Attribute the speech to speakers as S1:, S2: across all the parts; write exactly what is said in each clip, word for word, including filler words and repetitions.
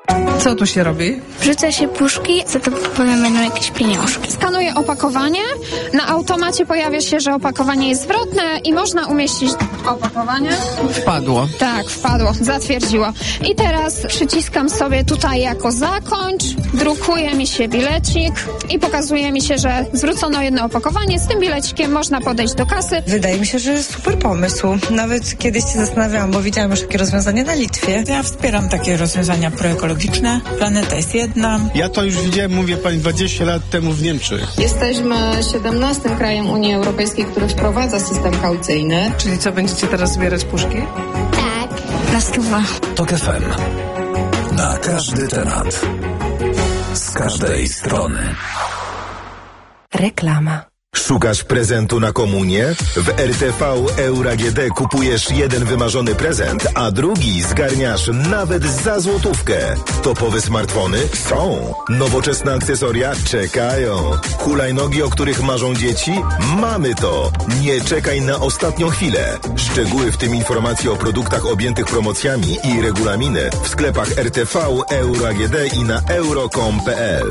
S1: Co tu się robi?
S2: Wrzuca się puszki, za to potem będą jakieś pieniążki.
S3: Skanuję opakowanie, na automacie pojawia się, że opakowanie jest zwrotne i można umieścić opakowanie.
S1: Wpadło.
S3: Tak, wpadło, zatwierdziło. I teraz przyciskam sobie tutaj jako zakończ, drukuje mi się bilecik i pokazuje mi się, że zwrócono jedno opakowanie. Z tym bilecikiem można podejść do kasy.
S4: Wydaje mi się, że super pomysł. Nawet kiedyś się zastanawiałam, bo widziałam już takie rozwiązanie na Litwie.
S5: Ja wspieram takie rozwiązania proekologiczne. Planeta jest jedna.
S6: Ja to już widziałem, mówię pani, dwadzieścia lat temu w Niemczech.
S7: Jesteśmy siedemnastym krajem Unii Europejskiej, który wprowadza system kaucyjny.
S1: Czyli co, będziecie teraz zbierać puszki?
S2: Tak. Na stówę.
S8: Tok F M. Na każdy temat. Z każdej strony.
S9: Reklama.
S10: Szukasz prezentu na komunię? W R T V Euro G D kupujesz jeden wymarzony prezent, a drugi zgarniasz nawet za złotówkę. Topowe smartfony? Są. Nowoczesne akcesoria? Czekają. Hulajnogi, o których marzą dzieci? Mamy to. Nie czekaj na ostatnią chwilę. Szczegóły, w tym informacje o produktach objętych promocjami i regulaminy w sklepach R T V Euro G D i na euro kropka com kropka p l.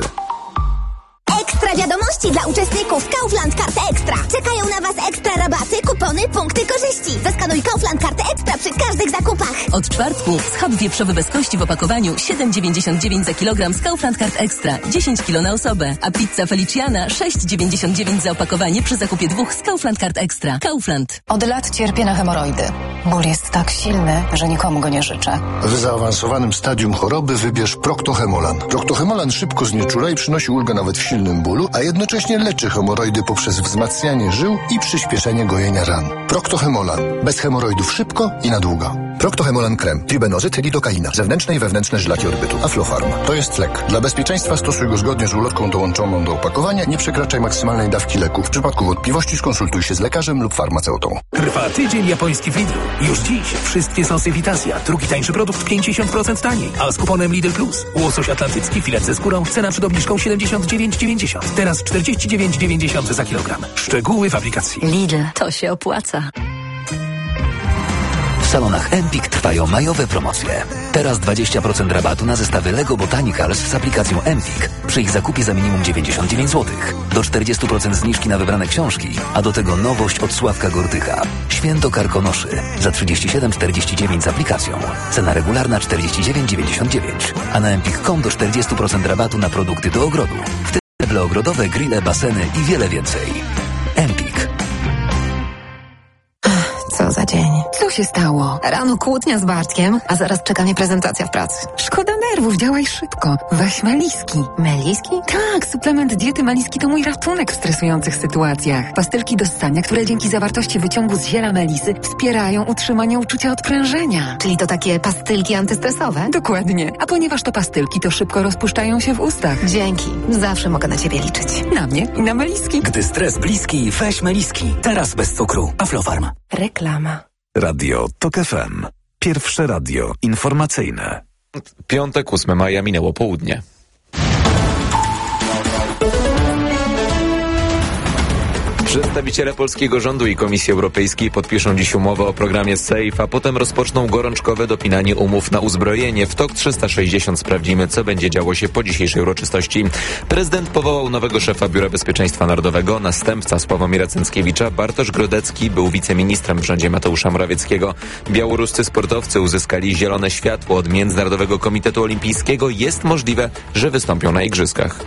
S11: Ekstra wiadomości dla uczestników Kaufland Karty Ekstra. Czekają na Was ekstra rabaty, kupony, punkty korzyści. Zaskanuj Kaufland Karty Ekstra przy każdych zakupach.
S12: Od czwartku schab wieprzowy bez kości w opakowaniu siedem dziewięćdziesiąt dziewięć za kilogram z Kaufland Kart Ekstra. dziesięć kilo na osobę. A pizza Feliciana sześć dziewięćdziesiąt dziewięć za opakowanie przy zakupie dwóch z Kaufland Kart Ekstra. Kaufland.
S9: Od lat cierpię na hemoroidy. Ból jest tak silny, że nikomu go nie życzę.
S13: W zaawansowanym stadium choroby wybierz Proctohemolan. Proctohemolan szybko znieczula i przynosi ulgę nawet w silnym bólu, a jednocześnie leczy hemoroidy poprzez wzmacnianie żył i przyspieszenie gojenia ran. Proctohemolan. Bez hemoroidów szybko i na długo. Proctohemolan krem. Tribenozyt, lidokaina. Zewnętrzne i wewnętrzne żylaki odbytu. Aflofarm. To jest lek. Dla bezpieczeństwa stosuj go zgodnie z ulotką dołączoną do opakowania. Nie przekraczaj maksymalnej dawki leku. W przypadku wątpliwości skonsultuj się z lekarzem lub farmaceutą.
S8: Trwa tydzień japoński w Lidlu. Już dziś wszystkie sosy Vitasia. Drugi tańszy produkt pięćdziesiąt procent taniej. A z kuponem Lidl Plus. Łosoś atlantycki, filet ze skórą. Cena przed obniżką siedemdziesiąt dziewięć dziewięćdziesiąt. Teraz czterdzieści dziewięć dziewięćdziesiąt za kilogram. Szczegóły w aplikacji.
S12: Lidl, to się opłaca.
S14: W salonach Empik trwają majowe promocje. Teraz dwadzieścia procent rabatu na zestawy Lego Botanicals z aplikacją Empik przy ich zakupie za minimum dziewięćdziesiąt dziewięć złotych. Do czterdzieści procent zniżki na wybrane książki, a do tego nowość od Sławka Gortycha. Święto Karkonoszy za trzydzieści siedem czterdzieści dziewięć z aplikacją. Cena regularna czterdzieści dziewięć dziewięćdziesiąt dziewięć. A na empik kropka com do czterdzieści procent rabatu na produkty do ogrodu. W tym meble ogrodowe, grille, baseny i wiele więcej. Empik.
S9: Co za dzień. Co się stało? Rano kłótnia z Bartkiem, a zaraz czeka mnie prezentacja w pracy. Szkoda nerwów, działaj szybko. Weź Meliski. Meliski? Tak, suplement diety Meliski to mój ratunek w stresujących sytuacjach. Pastylki do ssania, które dzięki zawartości wyciągu z ziela melisy wspierają utrzymanie uczucia odprężenia. Czyli to takie pastylki antystresowe? Dokładnie. A ponieważ to pastylki, to szybko rozpuszczają się w ustach. Dzięki. Zawsze mogę na ciebie liczyć. Na mnie i na Meliski.
S14: Gdy stres bliski, weź Meliski. Teraz bez cukru. Aflofarm.
S9: Reklama.
S8: Radio Tok F M. Pierwsze radio informacyjne.
S15: Piątek, ósmego maja, minęło południe. Przedstawiciele polskiego rządu i Komisji Europejskiej podpiszą dziś umowę o programie SAFE, a potem rozpoczną gorączkowe dopinanie umów na uzbrojenie. W Tok trzysta sześćdziesiąt sprawdzimy, co będzie działo się po dzisiejszej uroczystości. Prezydent powołał nowego szefa Biura Bezpieczeństwa Narodowego. Następca Sławomira Cęckiewicza, Bartosz Grodecki, był wiceministrem w rządzie Mateusza Morawieckiego. Białoruscy sportowcy uzyskali zielone światło od Międzynarodowego Komitetu Olimpijskiego. Jest możliwe, że wystąpią na igrzyskach.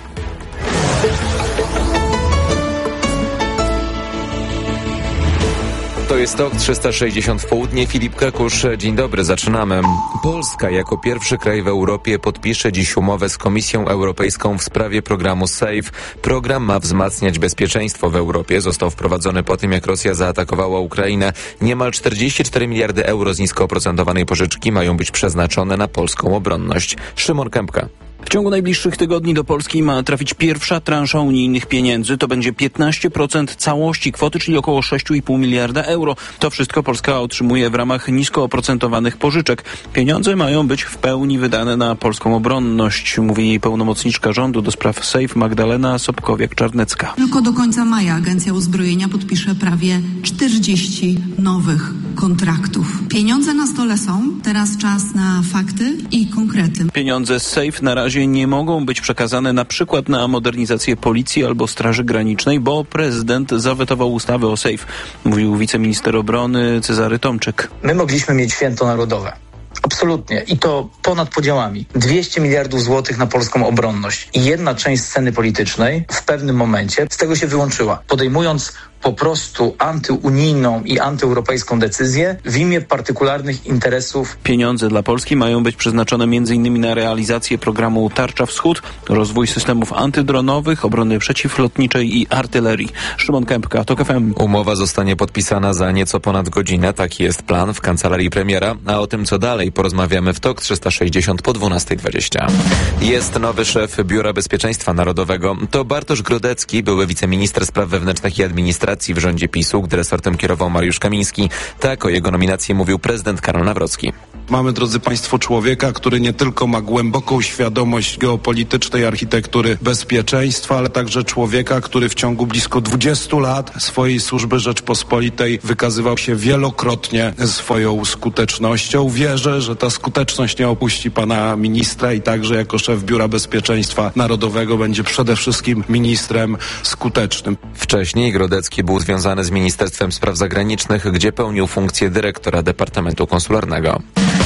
S15: To jest Tok trzysta sześćdziesiąt w południe. Filip Kakusz, dzień dobry, zaczynamy. Polska jako pierwszy kraj w Europie podpisze dziś umowę z Komisją Europejską w sprawie programu SAFE. Program ma wzmacniać bezpieczeństwo w Europie. Został wprowadzony po tym, jak Rosja zaatakowała Ukrainę. Niemal czterdzieści cztery miliardy euro z nisko oprocentowanej pożyczki mają być przeznaczone na polską obronność. Szymon Kępka.
S16: W ciągu najbliższych tygodni do Polski ma trafić pierwsza transza unijnych pieniędzy. To będzie piętnaście procent całości kwoty, czyli około sześć i pół miliarda euro. To wszystko Polska otrzymuje w ramach nisko oprocentowanych pożyczek. Pieniądze mają być w pełni wydane na polską obronność, mówi jej pełnomocniczka rządu do spraw SAFE Magdalena Sobkowiak-Czarnecka.
S17: Tylko do końca maja Agencja Uzbrojenia podpisze prawie czterdzieści nowych kontraktów. Pieniądze na stole są, teraz czas na fakty i konkrety.
S16: Pieniądze z SAFE na razie nie mogą być przekazane na przykład na modernizację policji albo Straży Granicznej, bo prezydent zawetował ustawę o SAFE, mówił wiceminister obrony Cezary Tomczyk.
S18: My mogliśmy mieć święto narodowe. Absolutnie. I to ponad podziałami. dwieście miliardów złotych na polską obronność. I jedna część sceny politycznej w pewnym momencie z tego się wyłączyła, podejmując po prostu antyunijną i antyeuropejską decyzję w imię partykularnych interesów.
S16: Pieniądze dla Polski mają być przeznaczone między innymi na realizację programu Tarcza Wschód, rozwój systemów antydronowych, obrony przeciwlotniczej i artylerii. Szymon Kępka, TOK F M.
S15: Umowa zostanie podpisana za nieco ponad godzinę. Taki jest plan w kancelarii premiera. A o tym, co dalej, porozmawiamy w TOK trzysta sześćdziesiąt po dwunasta dwadzieścia. Jest nowy szef Biura Bezpieczeństwa Narodowego. To Bartosz Grodecki, były wiceminister spraw wewnętrznych i administracji w rządzie PiSu, gdy resortem kierował Mariusz Kamiński. Tak o jego nominacji mówił prezydent Karol Nawrocki.
S19: Mamy, drodzy Państwo, człowieka, który nie tylko ma głęboką świadomość geopolitycznej architektury bezpieczeństwa, ale także człowieka, który w ciągu blisko dwudziestu lat swojej służby Rzeczpospolitej wykazywał się wielokrotnie swoją skutecznością. Wierzę, że ta skuteczność nie opuści pana ministra i także jako szef Biura Bezpieczeństwa Narodowego będzie przede wszystkim ministrem skutecznym.
S15: Wcześniej Grodecki był związany z Ministerstwem Spraw Zagranicznych, gdzie pełnił funkcję dyrektora Departamentu Konsularnego.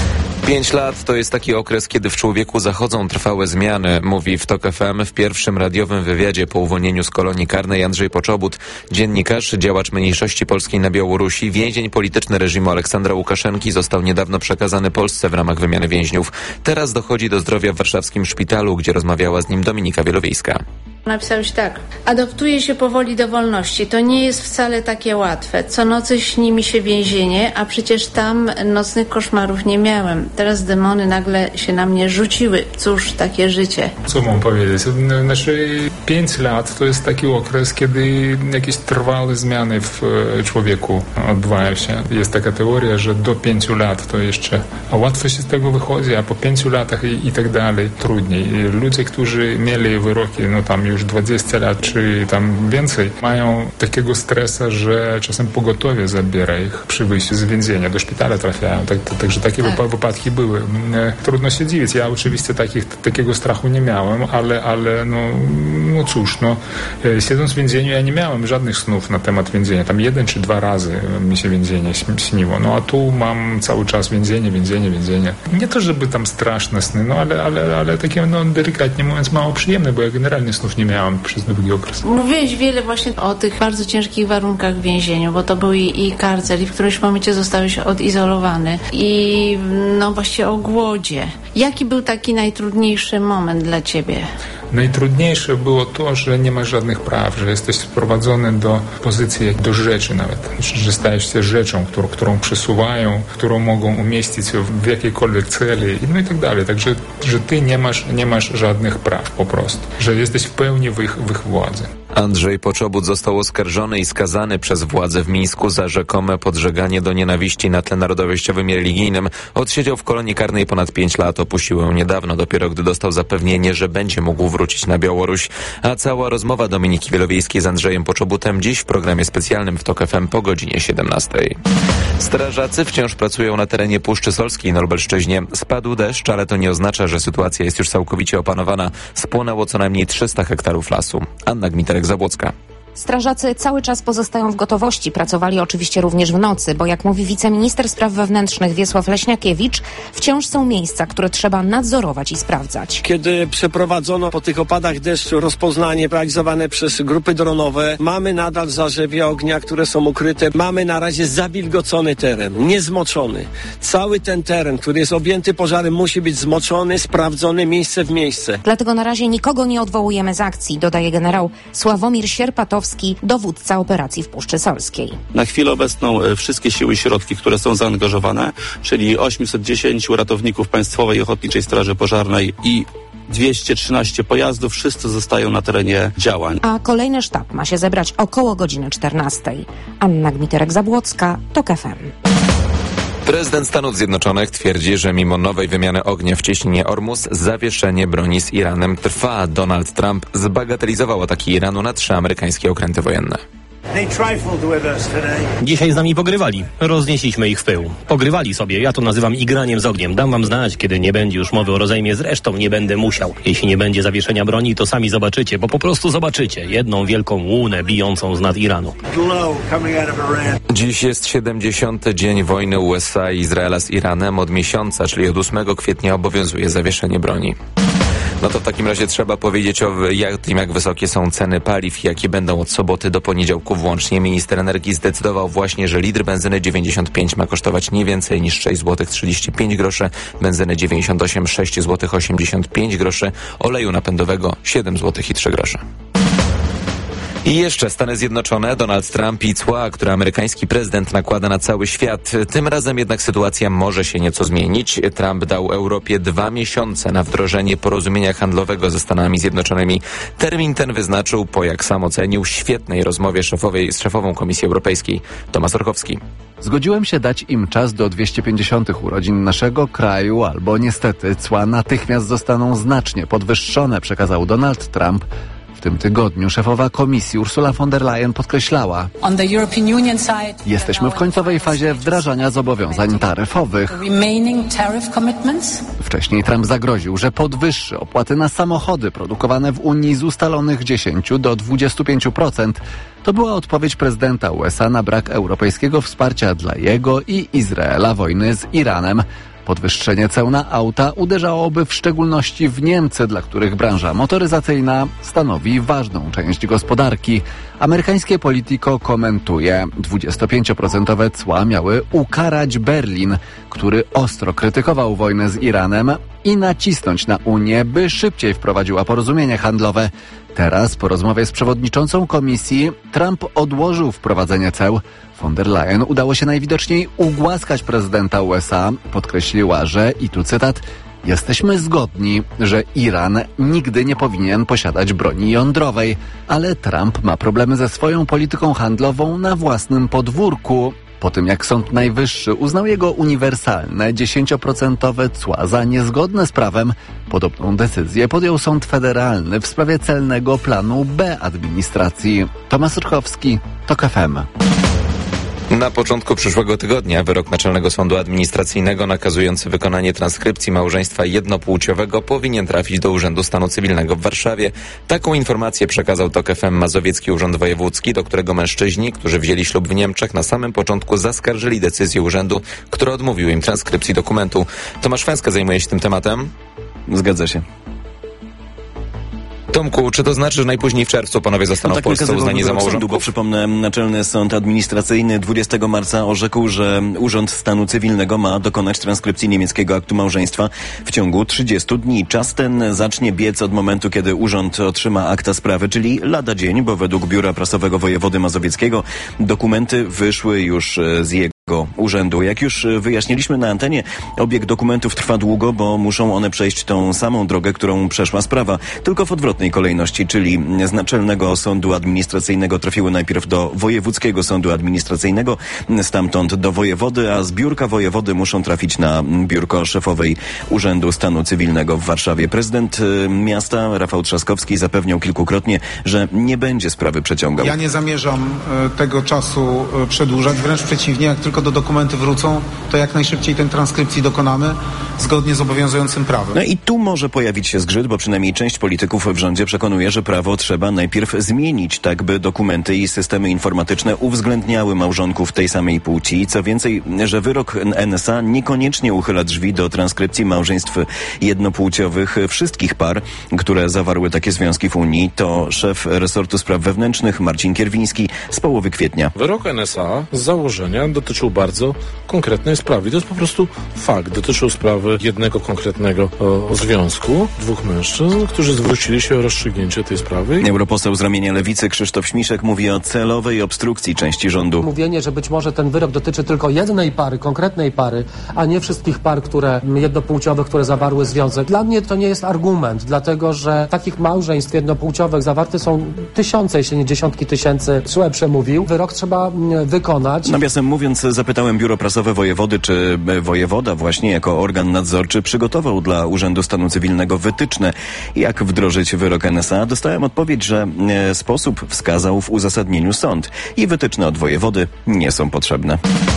S15: Pięć lat to jest taki okres, kiedy w człowieku zachodzą trwałe zmiany, mówi w TOK F M w pierwszym radiowym wywiadzie po uwolnieniu z kolonii karnej Andrzej Poczobut. Dziennikarz, działacz mniejszości polskiej na Białorusi, więzień polityczny reżimu Aleksandra Łukaszenki, został niedawno przekazany Polsce w ramach wymiany więźniów. Teraz dochodzi do zdrowia w warszawskim szpitalu, gdzie rozmawiała z nim Dominika Wielowiejska.
S20: Napisałeś tak. Adoptuje się powoli do wolności. To nie jest wcale takie łatwe. Co nocy śni mi się więzienie, a przecież tam nocnych koszmarów nie miałem. Teraz demony nagle się na mnie rzuciły. Cóż, takie życie.
S21: Co mam powiedzieć? Znaczy, pięć lat to jest taki okres, kiedy jakieś trwałe zmiany w człowieku odbywają się. Jest taka teoria, że do pięciu lat to jeszcze a łatwo się z tego wychodzi, a po pięciu latach i, i tak dalej trudniej. Ludzie, którzy mieli wyroki, no tam już dwadzieścia lat czy tam więcej, mają takiego stresa, że czasem pogotowie zabiera ich przy wyjściu z więzienia, do szpitala trafiają. Tak, tak, także takie tak. wypadki były. Trudno się dziwić. Ja oczywiście takich, takiego strachu nie miałem, ale, ale no, no cóż, no, siedząc w więzieniu ja nie miałem żadnych snów na temat więzienia. Tam jeden czy dwa razy mi się więzienie śniło. No a tu mam cały czas więzienie, więzienie, więzienie. Nie to, żeby tam straszne sny, no ale, ale, ale takie, no delikatnie mówiąc, mało przyjemne, bo ja generalnie snów nie miałem przez długi okres.
S20: Mówiłeś wiele właśnie o tych bardzo ciężkich warunkach w więzieniu, bo to był i, i karcel, i w którymś momencie zostałeś odizolowany. I no właściwie o głodzie. Jaki był taki najtrudniejszy moment dla ciebie?
S21: Najtrudniejsze było to, że nie masz żadnych praw, że jesteś sprowadzony do pozycji, do rzeczy nawet, że stajesz się rzeczą, którą, którą przesuwają, którą mogą umieścić w jakiejkolwiek celi, no i tak dalej. Także, że ty nie masz, nie masz żadnych praw po prostu, że jesteś w pełni w ich, w ich władzy.
S15: Andrzej Poczobut został oskarżony i skazany przez władze w Mińsku za rzekome podżeganie do nienawiści na tle narodowościowym i religijnym. Odsiedział w kolonii karnej ponad pięć lat, opuścił ją niedawno, dopiero gdy dostał zapewnienie, że będzie mógł wrócić na Białoruś. A cała rozmowa Dominiki Wielowiejskiej z Andrzejem Poczobutem dziś w programie specjalnym w TOK F M po godzinie siedemnastej. Strażacy wciąż pracują na terenie Puszczy Solskiej na Lubelszczyźnie. Spadł deszcz, ale to nie oznacza, że sytuacja jest już całkowicie opanowana. Spłonęło co najmniej trzysta hektarów lasu. Anna Gmiterek-Zabłocka.
S22: Strażacy cały czas pozostają w gotowości. Pracowali oczywiście również w nocy, bo jak mówi wiceminister spraw wewnętrznych Wiesław Leśniakiewicz, wciąż są miejsca, które trzeba nadzorować i sprawdzać.
S23: Kiedy przeprowadzono po tych opadach deszczu rozpoznanie realizowane przez grupy dronowe, mamy nadal zarzewie ognia, które są ukryte. Mamy na razie zawilgocony teren, niezmoczony. Cały ten teren, który jest objęty pożarem, musi być zmoczony, sprawdzony miejsce w miejsce.
S22: Dlatego na razie nikogo nie odwołujemy z akcji, dodaje generał Sławomir Sierpatowski, dowódca operacji w Puszczy Solskiej.
S24: Na chwilę obecną wszystkie siły i środki, które są zaangażowane, czyli osiemset dziesięć ratowników Państwowej Ochotniczej Straży Pożarnej i dwieście trzynaście pojazdów, wszyscy zostają na terenie działań.
S22: A kolejny sztab ma się zebrać około godziny czternastej. Anna Gmiterek-Zabłocka, TOK F M.
S15: Prezydent Stanów Zjednoczonych twierdzi, że mimo nowej wymiany ognia w cieśninie Ormus zawieszenie broni z Iranem trwa. Donald Trump zbagatelizował ataki Iranu na trzy amerykańskie okręty wojenne.
S3: Dzisiaj z nami pogrywali. Roznieśliśmy ich w pył. Pogrywali sobie. Ja to nazywam igraniem z ogniem. Dam wam znać, kiedy nie będzie już mowy o rozejmie. Zresztą nie będę musiał. Jeśli nie będzie zawieszenia broni, to sami zobaczycie, bo po prostu zobaczycie. Jedną wielką łunę bijącą z nad Iranu.
S15: Dziś jest siedemdziesiąty dzień wojny U S A i Izraela z Iranem. Od miesiąca, czyli od ósmego kwietnia obowiązuje zawieszenie broni. No to w takim razie trzeba powiedzieć o tym, jak wysokie są ceny paliw, jakie będą od soboty do poniedziałku włącznie. Minister energii zdecydował właśnie, że litr benzyny dziewięćdziesiąt pięć ma kosztować nie więcej niż sześć złotych trzydzieści pięć groszy, benzyny dziewięćdziesiąt osiem sześć złotych osiemdziesiąt pięć groszy, oleju napędowego siedem złotych i trzy grosze. I jeszcze Stany Zjednoczone, Donald Trump i cła, które amerykański prezydent nakłada na cały świat. Tym razem jednak sytuacja może się nieco zmienić. Trump dał Europie dwa miesiące na wdrożenie porozumienia handlowego ze Stanami Zjednoczonymi. Termin ten wyznaczył po, jak sam ocenił, świetnej rozmowie szefowej z szefową Komisji Europejskiej. Tomasz Orchowski.
S4: Zgodziłem się dać im czas do dwieście pięćdziesiątych urodzin naszego kraju, albo niestety cła natychmiast zostaną znacznie podwyższone, przekazał Donald Trump. W tym tygodniu szefowa komisji Ursula von der Leyen podkreślała: jesteśmy w końcowej fazie wdrażania zobowiązań taryfowych. Wcześniej Trump zagroził, że podwyższy opłaty na samochody produkowane w Unii z ustalonych dziesięć do dwudziestu pięciu procent. To była odpowiedź prezydenta U S A na brak europejskiego wsparcia dla jego i Izraela wojny z Iranem. Podwyższenie ceł na auta uderzałoby w szczególności w Niemcy, dla których branża motoryzacyjna stanowi ważną część gospodarki. Amerykańskie Politico komentuje: dwudziestopięcioprocentowe cła miały ukarać Berlin, który ostro krytykował wojnę z Iranem, i nacisnąć na Unię, by szybciej wprowadziła porozumienie handlowe. Teraz, po rozmowie z przewodniczącą komisji, Trump odłożył wprowadzenie ceł. Von der Leyen udało się najwidoczniej ugłaskać prezydenta U S A. Podkreśliła, że, i tu cytat, jesteśmy zgodni, że Iran nigdy nie powinien posiadać broni jądrowej, ale Trump ma problemy ze swoją polityką handlową na własnym podwórku. Po tym, jak Sąd Najwyższy uznał jego uniwersalne dziesięcioprocentowe cła za niezgodne z prawem, podobną decyzję podjął Sąd Federalny w sprawie celnego planu B administracji. Tomasz Orchowski, TOK F M.
S15: Na początku przyszłego tygodnia wyrok Naczelnego Sądu Administracyjnego nakazujący wykonanie transkrypcji małżeństwa jednopłciowego powinien trafić do Urzędu Stanu Cywilnego w Warszawie. Taką informację przekazał TOK F M Mazowiecki Urząd Wojewódzki, do którego mężczyźni, którzy wzięli ślub w Niemczech, na samym początku zaskarżyli decyzję urzędu, który odmówił im transkrypcji dokumentu. Tomasz Fęska zajmuje się tym tematem.
S5: Zgadza się.
S15: Tomku, czy to znaczy, że najpóźniej w czerwcu panowie zostaną
S5: no tak,
S15: w Polsce uznani za małżonków?
S5: Bo przypomnę, Naczelny Sąd Administracyjny dwudziestego marca orzekł, że Urząd Stanu Cywilnego ma dokonać transkrypcji niemieckiego aktu małżeństwa w ciągu trzydziestu dni. Czas ten zacznie biec od momentu, kiedy urząd otrzyma akta sprawy, czyli lada dzień, bo według Biura Prasowego Wojewody Mazowieckiego dokumenty wyszły już z jego urzędu. Jak już wyjaśniliśmy na antenie, obieg dokumentów trwa długo, bo muszą one przejść tą samą drogę, którą przeszła sprawa, tylko w odwrotnej kolejności, czyli z Naczelnego Sądu Administracyjnego trafiły najpierw do Wojewódzkiego Sądu Administracyjnego, stamtąd do wojewody, a z biurka wojewody muszą trafić na biurko szefowej Urzędu Stanu Cywilnego w Warszawie. Prezydent miasta Rafał Trzaskowski zapewniał kilkukrotnie, że nie będzie sprawy przeciągał.
S6: Ja nie zamierzam tego czasu przedłużać, wręcz przeciwnie, jak tylko do dokumenty wrócą, to jak najszybciej tej transkrypcji dokonamy, zgodnie z obowiązującym prawem.
S5: No i tu może pojawić się zgrzyt, bo przynajmniej część polityków w rządzie przekonuje, że prawo trzeba najpierw zmienić, tak by dokumenty i systemy informatyczne uwzględniały małżonków tej samej płci. Co więcej, że wyrok N S A niekoniecznie uchyla drzwi do transkrypcji małżeństw jednopłciowych wszystkich par, które zawarły takie związki w Unii. To szef resortu spraw wewnętrznych Marcin Kierwiński z połowy kwietnia.
S25: Wyrok N S A z założenia dotyczył bardzo
S1: bardzo konkretnej sprawie. To jest po prostu fakt. Dotyczył sprawy jednego konkretnego o, związku, dwóch mężczyzn, którzy zwrócili się o rozstrzygnięcie tej sprawy.
S5: Europoseł z ramienia Lewicy Krzysztof Śmiszek mówi o celowej obstrukcji części rządu.
S2: Mówienie, że być może ten wyrok dotyczy tylko jednej pary, konkretnej pary, a nie wszystkich par, które jednopłciowych, które zawarły związek. Dla mnie to nie jest argument, dlatego że takich małżeństw jednopłciowych zawarte są tysiące, jeśli nie dziesiątki tysięcy. S U E przemówił. Wyrok trzeba wykonać.
S5: Nawiasem mówiąc, zapytałem biuro prasowe wojewody, czy wojewoda właśnie jako organ nadzorczy przygotował dla Urzędu Stanu Cywilnego wytyczne, jak wdrożyć wyrok N S A. Dostałem odpowiedź, że e, sposób wskazał w uzasadnieniu sąd i wytyczne od wojewody nie są potrzebne.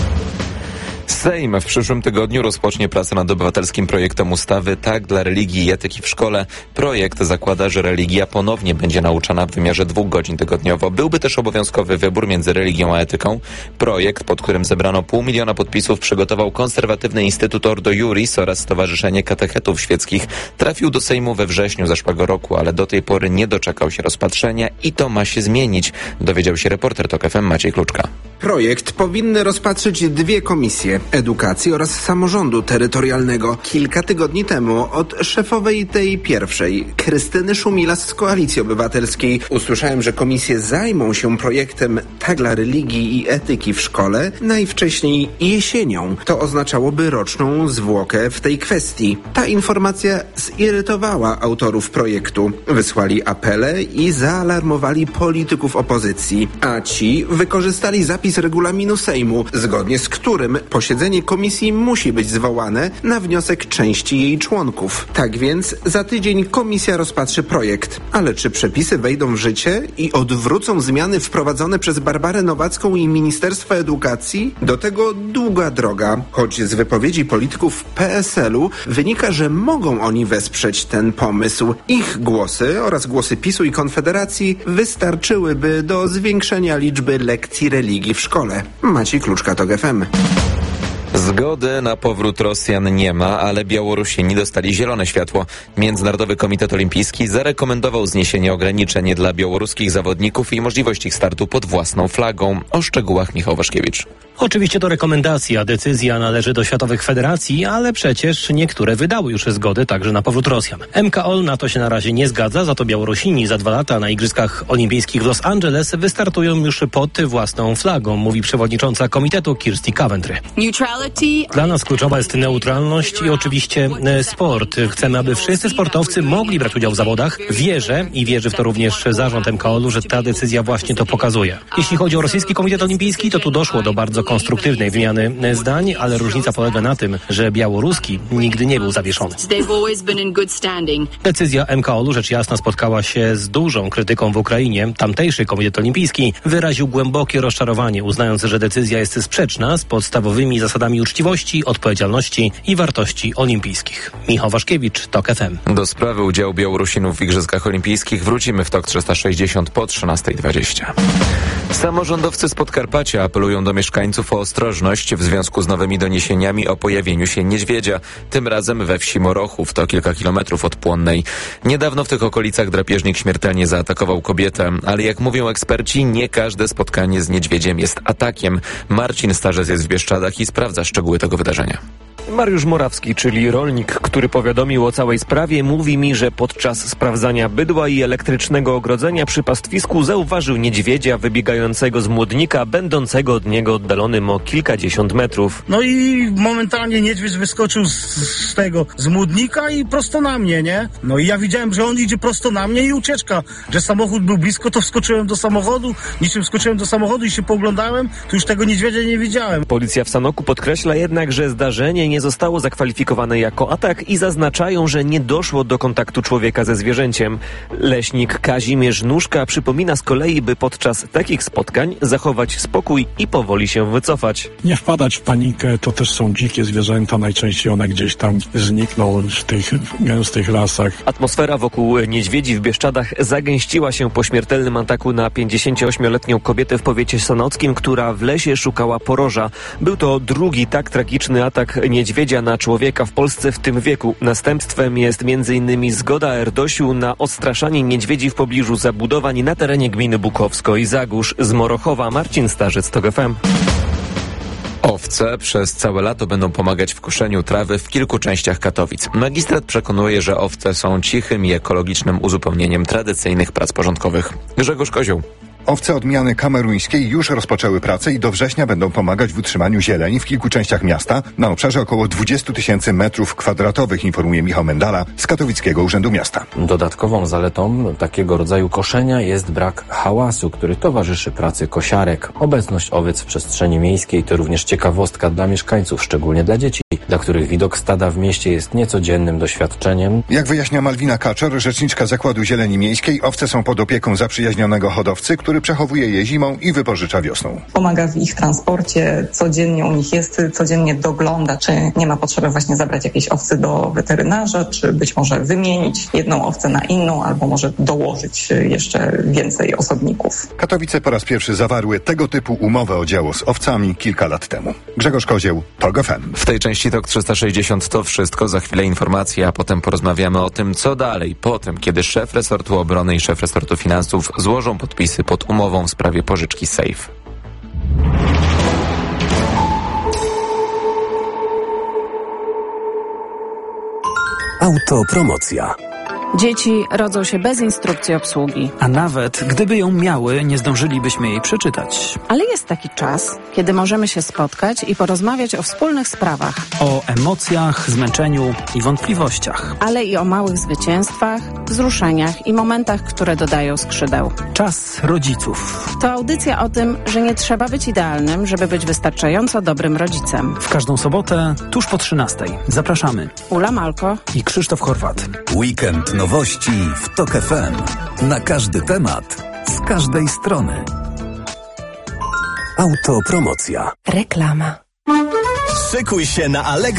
S15: Sejm w przyszłym tygodniu rozpocznie pracę nad obywatelskim projektem ustawy Tak dla religii i etyki w szkole. Projekt zakłada, że religia ponownie będzie nauczana w wymiarze dwóch godzin tygodniowo. Byłby też obowiązkowy wybór między religią a etyką. Projekt, pod którym zebrano pół miliona podpisów, przygotował Konserwatywny Instytut Ordo Iuris oraz Stowarzyszenie Katechetów Świeckich. Trafił do Sejmu we wrześniu zeszłego roku, ale do tej pory nie doczekał się rozpatrzenia i to ma się zmienić, dowiedział się reporter Tok F M Maciej Kluczka.
S7: Projekt powinny rozpatrzyć dwie komisje: edukacji oraz samorządu terytorialnego. Kilka tygodni temu od szefowej tej pierwszej, Krystyny Szumilas z Koalicji Obywatelskiej, usłyszałem, że komisje zajmą się projektem Tak dla religii i etyki w szkole najwcześniej jesienią. To oznaczałoby roczną zwłokę w tej kwestii. Ta informacja zirytowała autorów projektu. Wysłali apele i zaalarmowali polityków opozycji, a ci wykorzystali zapis regulaminu Sejmu, zgodnie z którym posiedzenie komisji musi być zwołane na wniosek części jej członków. Tak więc za tydzień komisja rozpatrzy projekt. Ale czy przepisy wejdą w życie i odwrócą zmiany wprowadzone przez Barbarę Nowacką i Ministerstwo Edukacji? Do tego długa droga, choć z wypowiedzi polityków P S L-u wynika, że mogą oni wesprzeć ten pomysł. Ich głosy oraz głosy PiSu i Konfederacji wystarczyłyby do zwiększenia liczby lekcji religii w szkole. Maciej Kluczka, Tok F M.
S15: Zgody na powrót Rosjan nie ma, ale Białorusini dostali zielone światło. Międzynarodowy Komitet Olimpijski zarekomendował zniesienie ograniczeń dla białoruskich zawodników i możliwość ich startu pod własną flagą. O szczegółach Michał Waszkiewicz.
S3: Oczywiście to rekomendacja, decyzja należy do światowych federacji, ale przecież niektóre wydały już zgody także na powrót Rosjan. M K O L na to się na razie nie zgadza, za to Białorusini za dwa lata na Igrzyskach Olimpijskich w Los Angeles wystartują już pod własną flagą, mówi przewodnicząca komitetu Kirsty Coventry. Dla nas kluczowa jest neutralność i oczywiście sport. Chcemy, aby wszyscy sportowcy mogli brać udział w zawodach. Wierzę i wierzy w to również zarząd M K O L-u, że ta decyzja właśnie to pokazuje. Jeśli chodzi o Rosyjski Komitet Olimpijski, to tu doszło do bardzo konstruktywnej wymiany zdań, ale różnica polega na tym, że białoruski nigdy nie był zawieszony. Decyzja M K O L-u, rzecz jasna, spotkała się z dużą krytyką w Ukrainie. Tamtejszy Komitet Olimpijski wyraził głębokie rozczarowanie, uznając, że decyzja jest sprzeczna z podstawowymi zasadami uczciwości, odpowiedzialności i wartości olimpijskich. Michał Waszkiewicz, Tok F M.
S15: Do sprawy udziału Białorusinów w Igrzyskach Olimpijskich wrócimy w Tok trzysta sześćdziesiąt po trzynasta dwadzieścia. Samorządowcy z Podkarpacia apelują do mieszkańców o ostrożność w związku z nowymi doniesieniami o pojawieniu się niedźwiedzia, tym razem we wsi Morochów, to kilka kilometrów od Płonnej. Niedawno w tych okolicach drapieżnik śmiertelnie zaatakował kobietę, ale jak mówią eksperci, nie każde spotkanie z niedźwiedziem jest atakiem. Marcin Starzec jest w Bieszczadach i sprawdza szczegóły tego wydarzenia.
S10: Mariusz Morawski, czyli rolnik, który powiadomił o całej sprawie, mówi mi, że podczas sprawdzania bydła i elektrycznego ogrodzenia przy pastwisku zauważył niedźwiedzia wybiegającego z młodnika, będącego od niego oddalonym o kilkadziesiąt metrów.
S25: No i momentalnie niedźwiedź wyskoczył z, z tego, z młodnika i prosto na mnie, nie? No i ja widziałem, że on idzie prosto na mnie i ucieczka. Że samochód był blisko, to wskoczyłem do samochodu, niczym wskoczyłem do samochodu i się poglądałem, to już tego niedźwiedzia nie widziałem.
S10: Policja w Sanoku podkreśla jednak, że zdarzenie nie zostało zakwalifikowane jako atak i zaznaczają, że nie doszło do kontaktu człowieka ze zwierzęciem. Leśnik Kazimierz Nóżka przypomina z kolei, by podczas takich spotkań zachować spokój i powoli się wycofać.
S26: Nie wpadać w panikę, to też są dzikie zwierzęta, najczęściej one gdzieś tam znikną w tych gęstych lasach.
S10: Atmosfera wokół niedźwiedzi w Bieszczadach zagęściła się po śmiertelnym ataku na pięćdziesięcioośmioletnią kobietę w powiecie sanockim, która w lesie szukała poroża. Był to drugi tak tragiczny atak niedźwiedzia na człowieka w Polsce w tym wieku. Następstwem jest między innymi zgoda Erdosiu na odstraszanie niedźwiedzi w pobliżu zabudowań na terenie gminy Bukowsko i Zagórz. Z Morochowa Marcin Starzec, Tok F M.
S15: O Owce przez całe lato będą pomagać w koszeniu trawy w kilku częściach Katowic. Magistrat przekonuje, że owce są cichym i ekologicznym uzupełnieniem tradycyjnych prac porządkowych. Grzegorz Kozioł.
S8: Owce odmiany kameruńskiej już rozpoczęły pracę i do września będą pomagać w utrzymaniu zieleni w kilku częściach miasta na obszarze około dwadzieścia tysięcy metrów kwadratowych, informuje Michał Mendala z Katowickiego Urzędu Miasta.
S9: Dodatkową zaletą takiego rodzaju koszenia jest brak hałasu, który towarzyszy pracy kosiarek. Obecność owiec w przestrzeni miejskiej to również ciekawostka dla mieszkańców, szczególnie dla dzieci, dla których widok stada w mieście jest niecodziennym doświadczeniem.
S8: Jak wyjaśnia Malwina Kaczor, rzeczniczka Zakładu Zieleni Miejskiej, owce są pod opieką zaprzyjaźnionego hodowcy, który przechowuje je zimą i wypożycza wiosną.
S11: Pomaga w ich transporcie, codziennie u nich jest, codziennie dogląda, czy nie ma potrzeby właśnie zabrać jakiejś owcy do weterynarza, czy być może wymienić jedną owcę na inną, albo może dołożyć jeszcze więcej osobników.
S8: Katowice po raz pierwszy zawarły tego typu umowę o dzieło z owcami kilka lat temu. Grzegorz Kozieł, TOG F M.
S15: W tej części TOK trzysta sześćdziesiąt to wszystko, za chwilę informacje, a potem porozmawiamy o tym, co dalej, po tym, kiedy szef resortu obrony i szef resortu finansów złożą podpisy pod umową w sprawie pożyczki Safe.
S12: Autopromocja.
S13: Dzieci rodzą się bez instrukcji obsługi.
S16: A nawet gdyby ją miały, nie zdążylibyśmy jej przeczytać.
S13: Ale jest taki czas, kiedy możemy się spotkać i porozmawiać o wspólnych sprawach.
S16: O emocjach, zmęczeniu i wątpliwościach.
S13: Ale i o małych zwycięstwach, wzruszeniach i momentach, które dodają skrzydeł.
S16: Czas rodziców.
S13: To audycja o tym, że nie trzeba być idealnym, żeby być wystarczająco dobrym rodzicem.
S16: W każdą sobotę, tuż po trzynastej. Zapraszamy.
S13: Ula Malko
S16: i Krzysztof Chorwat.
S12: Weekend nowości w TOK F M. Na każdy temat, z każdej strony. Autopromocja.
S13: Reklama.
S12: Szykuj się na Allegro.